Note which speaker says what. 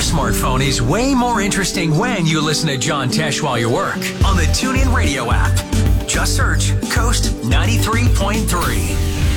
Speaker 1: smartphone is way more interesting when you listen to John Tesh while you work on the TuneIn Radio app. Just search Coast 93.3.